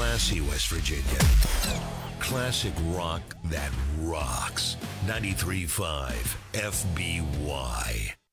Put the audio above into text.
classy West Virginia. Classic rock that rocks. 93.5 FBY.